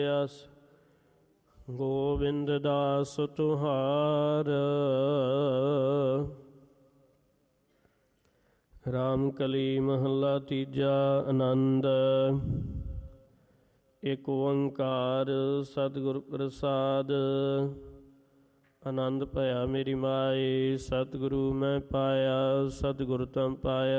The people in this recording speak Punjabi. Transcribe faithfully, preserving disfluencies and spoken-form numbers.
ਅਸ ਗੋਬਿੰਦ ਦਾਸ ਤੁਹਾਰ। ਰਾਮ ਕਲੀ ਮਹੱਲਾ ਤੀਜਾ। ਆਨੰਦ। ਇਕ ਓੰਕਾਰ ਸਤਿਗੁਰ ਪ੍ਰਸਾਦ। ਆਨੰਦ ਭਇਆ ਮੇਰੀ ਮਾਏ, ਸਤਿਗੁਰੂ ਮੈਂ ਪਾਇਆ। ਸਤਿਗੁਰ ਤਮ ਪਾਇਆ